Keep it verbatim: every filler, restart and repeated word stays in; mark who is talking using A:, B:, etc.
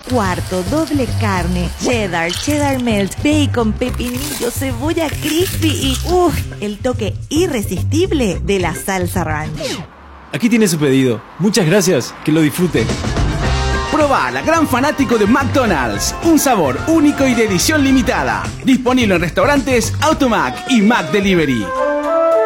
A: cuarto, doble carne, cheddar, cheddar melt, bacon, pepinillo, cebolla crispy y uff, el toque irresistible de la salsa ranch.
B: Aquí tiene su pedido. Muchas gracias, que lo disfrute.
C: Proba la gran fanático de McDonald's, un sabor único y de edición limitada. Disponible en restaurantes Automac y Mac Delivery.